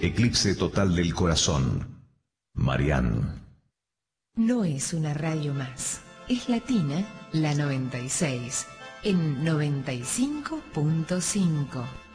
Eclipse total del corazón. Marián. No es una radio más. Es Latina, la 96, en 95.5.